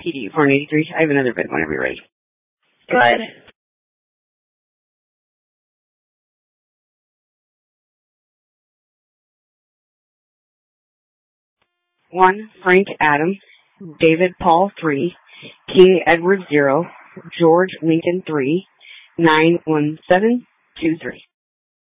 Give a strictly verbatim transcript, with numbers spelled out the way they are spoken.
P D four eighty-three. I have another bid whenever you're ready. Go ahead. One, Frank Adam, David Paul three, King Edward zero, George Lincoln three, nine one seven two three.